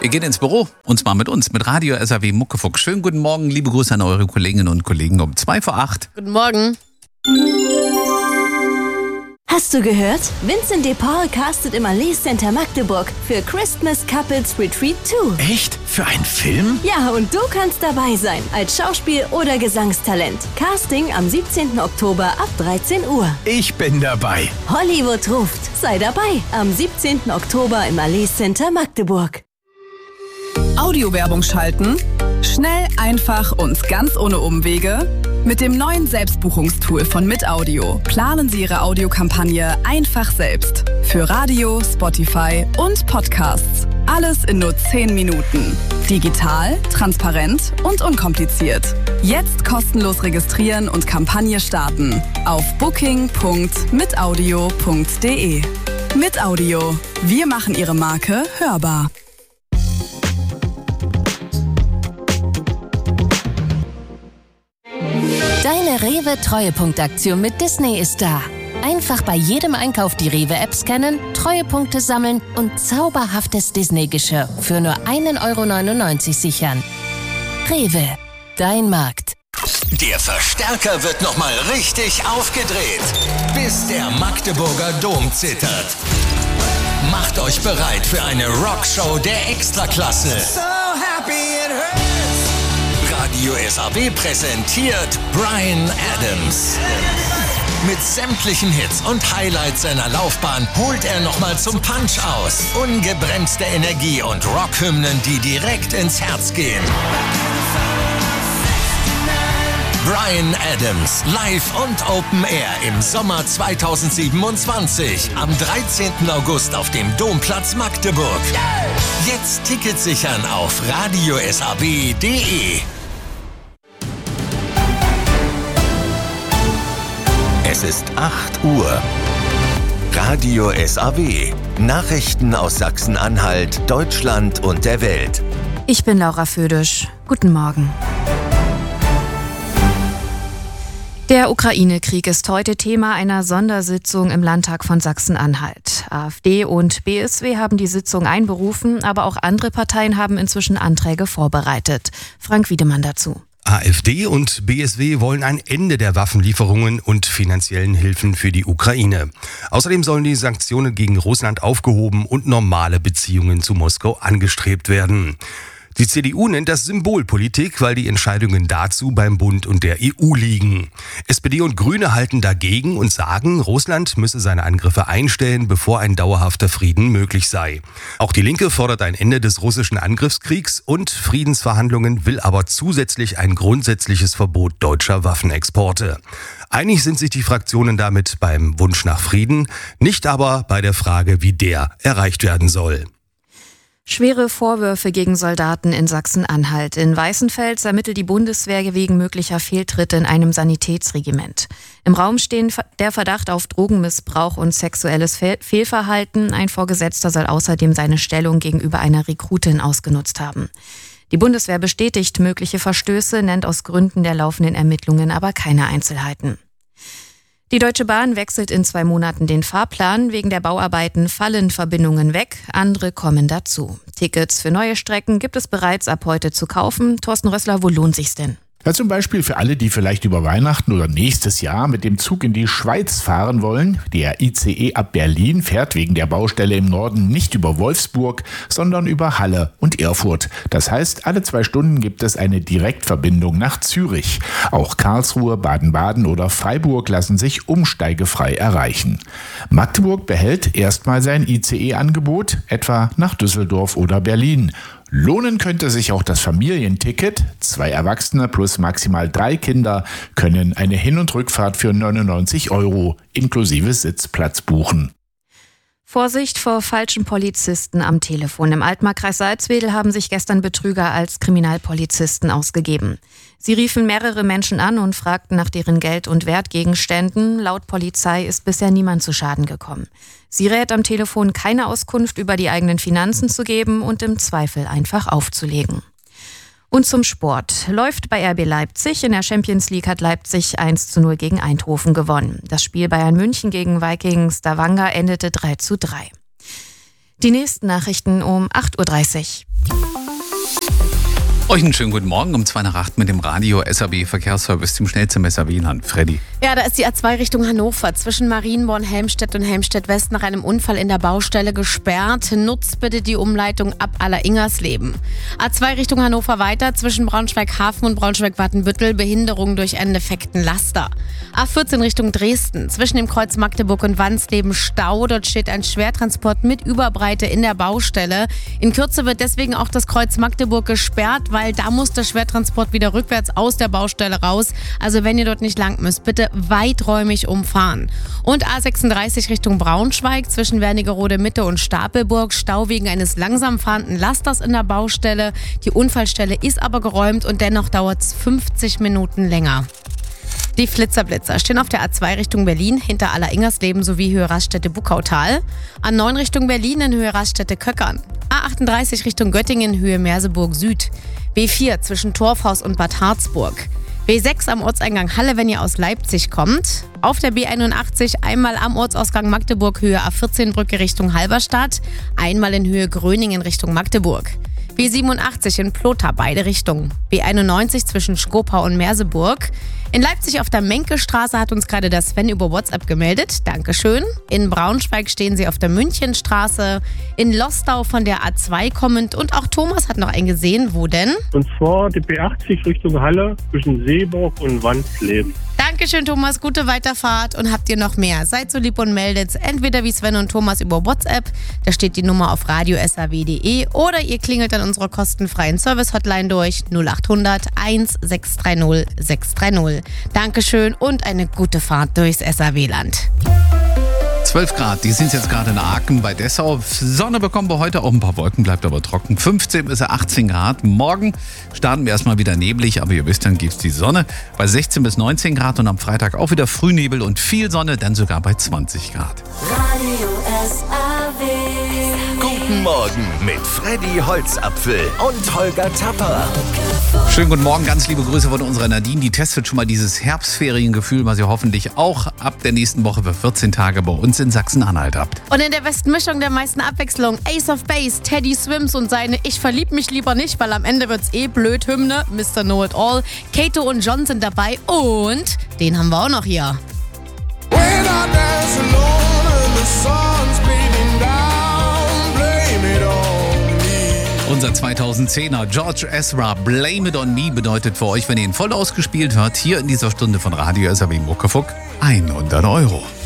Wir gehen ins Büro, und zwar mit uns, mit Radio SAW Muckefuck. Schönen guten Morgen, liebe Grüße an eure Kolleginnen und Kollegen um 8:02. Guten Morgen. Hast du gehört? Vincent de Paul castet im Allee Center Magdeburg für Christmas Couples Retreat 2. Echt? Für einen Film? Ja, und du kannst dabei sein, als Schauspiel- oder Gesangstalent. Casting am 17. Oktober ab 13 Uhr. Ich bin dabei. Hollywood ruft. Sei dabei am 17. Oktober im Allee Center Magdeburg. Audiowerbung schalten? Schnell, einfach und ganz ohne Umwege? Mit dem neuen Selbstbuchungstool von Mitaudio planen Sie Ihre Audiokampagne einfach selbst. Für Radio, Spotify und Podcasts. Alles in nur 10 Minuten. Digital, transparent und unkompliziert. Jetzt kostenlos registrieren und Kampagne starten. Auf booking.mitaudio.de. Mitaudio. Wir machen Ihre Marke hörbar. Deine Rewe-Treuepunktaktion mit Disney ist da. Einfach bei jedem Einkauf die Rewe-App scannen, Treuepunkte sammeln und zauberhaftes Disney-Geschirr für nur 1,99 € sichern. Rewe, dein Markt. Der Verstärker wird nochmal richtig aufgedreht, bis der Magdeburger Dom zittert. Macht euch bereit für eine Rockshow der Extraklasse. So happy it hurts. Radio SAW präsentiert Bryan Adams. Mit sämtlichen Hits und Highlights seiner Laufbahn holt er nochmal zum Punch aus. Ungebremste Energie und Rockhymnen, die direkt ins Herz gehen. Bryan Adams, live und Open Air im Sommer 2027. Am 13. August auf dem Domplatz Magdeburg. Jetzt Tickets sichern auf radiosab.de. Es ist 8 Uhr. Radio SAW. Nachrichten aus Sachsen-Anhalt, Deutschland und der Welt. Ich bin Laura Födisch. Guten Morgen. Der Ukraine-Krieg ist heute Thema einer Sondersitzung im Landtag von Sachsen-Anhalt. AfD und BSW haben die Sitzung einberufen, aber auch andere Parteien haben inzwischen Anträge vorbereitet. Frank Wiedemann dazu. AfD und BSW wollen ein Ende der Waffenlieferungen und finanziellen Hilfen für die Ukraine. Außerdem sollen die Sanktionen gegen Russland aufgehoben und normale Beziehungen zu Moskau angestrebt werden. Die CDU nennt das Symbolpolitik, weil die Entscheidungen dazu beim Bund und der EU liegen. SPD und Grüne halten dagegen und sagen, Russland müsse seine Angriffe einstellen, bevor ein dauerhafter Frieden möglich sei. Auch die Linke fordert ein Ende des russischen Angriffskriegs und Friedensverhandlungen, will aber zusätzlich ein grundsätzliches Verbot deutscher Waffenexporte. Einig sind sich die Fraktionen damit beim Wunsch nach Frieden, nicht aber bei der Frage, wie der erreicht werden soll. Schwere Vorwürfe gegen Soldaten in Sachsen-Anhalt. In Weißenfels ermittelt die Bundeswehr wegen möglicher Fehltritte in einem Sanitätsregiment. Im Raum stehen der Verdacht auf Drogenmissbrauch und sexuelles Fehlverhalten. Ein Vorgesetzter soll außerdem seine Stellung gegenüber einer Rekrutin ausgenutzt haben. Die Bundeswehr bestätigt mögliche Verstöße, nennt aus Gründen der laufenden Ermittlungen aber keine Einzelheiten. Die Deutsche Bahn wechselt in 2 Monaten den Fahrplan. Wegen der Bauarbeiten fallen Verbindungen weg, andere kommen dazu. Tickets für neue Strecken gibt es bereits ab heute zu kaufen. Thorsten Rössler, wo lohnt sich's denn? Ja, zum Beispiel für alle, die vielleicht über Weihnachten oder nächstes Jahr mit dem Zug in die Schweiz fahren wollen. Der ICE ab Berlin fährt wegen der Baustelle im Norden nicht über Wolfsburg, sondern über Halle und Erfurt. Das heißt, alle 2 Stunden gibt es eine Direktverbindung nach Zürich. Auch Karlsruhe, Baden-Baden oder Freiburg lassen sich umsteigefrei erreichen. Magdeburg behält erstmal sein ICE-Angebot, etwa nach Düsseldorf oder Berlin. Lohnen könnte sich auch das Familienticket. 2 Erwachsene plus maximal 3 Kinder können eine Hin- und Rückfahrt für 99 € inklusive Sitzplatz buchen. Vorsicht vor falschen Polizisten am Telefon. Im Altmarkkreis Salzwedel haben sich gestern Betrüger als Kriminalpolizisten ausgegeben. Sie riefen mehrere Menschen an und fragten nach deren Geld- und Wertgegenständen. Laut Polizei ist bisher niemand zu Schaden gekommen. Sie rät am Telefon, keine Auskunft über die eigenen Finanzen zu geben und im Zweifel einfach aufzulegen. Und zum Sport. Läuft bei RB Leipzig. In der Champions League hat Leipzig 1:0 gegen Eindhoven gewonnen. Das Spiel Bayern München gegen Viking Stavanger endete 3:3. Die nächsten Nachrichten um 8.30 Uhr. Euch einen schönen guten Morgen um 7:55 mit dem Radio SAW Verkehrsservice, dem schnellsten SAW-Land. Freddy. Ja, da ist die A2 Richtung Hannover zwischen Marienborn-Helmstedt und Helmstedt-West nach einem Unfall in der Baustelle gesperrt. Nutzt bitte die Umleitung ab Aller-Ingersleben. A2 Richtung Hannover weiter zwischen Braunschweig-Hafen und Braunschweig-Wattenbüttel. Behinderung durch einen defekten Laster. A14 Richtung Dresden zwischen dem Kreuz Magdeburg und Wansleben Stau. Dort steht ein Schwertransport mit Überbreite in der Baustelle. In Kürze wird deswegen auch das Kreuz Magdeburg gesperrt, weil da muss der Schwertransport wieder rückwärts aus der Baustelle raus. Also wenn ihr dort nicht lang müsst, bitte weiträumig umfahren. Und A36 Richtung Braunschweig zwischen Wernigerode Mitte und Stapelburg. Stau wegen eines langsam fahrenden Lasters in der Baustelle. Die Unfallstelle ist aber geräumt und dennoch dauert es 50 Minuten länger. Die Flitzerblitzer stehen auf der A2 Richtung Berlin hinter Aller-Ingersleben sowie Höhe Raststätte-Buckautal. A9 Richtung Berlin in Höhe Raststätte-Köckern. A38 Richtung Göttingen Höhe Merseburg Süd. B4 zwischen Torfhaus und Bad Harzburg. B6 am Ortseingang Halle, wenn ihr aus Leipzig kommt. Auf der B81 einmal am Ortsausgang Magdeburg Höhe A14 Brücke Richtung Halberstadt. Einmal in Höhe Gröningen Richtung Magdeburg. B87 in Plotha, beide Richtungen. B91 zwischen Skopau und Merseburg. In Leipzig auf der Menkestraße hat uns gerade der Sven über WhatsApp gemeldet. Dankeschön. In Braunschweig stehen sie auf der Münchenstraße. In Lostau von der A2 kommend. Und auch Thomas hat noch einen gesehen. Wo denn? Und zwar die B80 Richtung Halle zwischen Seeburg und Wansleben. Dankeschön, Thomas. Gute Weiterfahrt. Und habt ihr noch mehr? Seid so lieb und meldet entweder wie Sven und Thomas über WhatsApp. Da steht die Nummer auf radiosaw.de. Oder ihr klingelt an unserer kostenfreien Service-Hotline durch 0800 1630 630. Dankeschön und eine gute Fahrt durchs SAW-Land. 12 Grad, die sind jetzt gerade in Aachen bei Dessau. Sonne bekommen wir heute, auch ein paar Wolken, bleibt aber trocken. 15 bis 18 Grad. Morgen starten wir erstmal wieder neblig, aber ihr wisst, dann gibt's die Sonne bei 16 bis 19 Grad und am Freitag auch wieder Frühnebel und viel Sonne, dann sogar bei 20 Grad. Radio SAW. Guten Morgen mit Freddy Holzapfel und Holger Tapper. Schönen guten Morgen, ganz liebe Grüße von unserer Nadine. Die testet schon mal dieses Herbstferiengefühl, was ihr hoffentlich auch ab der nächsten Woche für 14 Tage bei uns in Sachsen-Anhalt habt. Und in der besten Mischung der meisten Abwechslung Ace of Base, Teddy Swims und seine Ich verlieb mich lieber nicht, weil am Ende wird's blöd Hymne, Mr. Know It All. Kato und John sind dabei und den haben wir auch noch hier. Unser 2010er George Ezra, Blame It On Me, bedeutet für euch, wenn ihr ihn voll ausgespielt hört, hier in dieser Stunde von Radio SAW Muckefuck 100 €.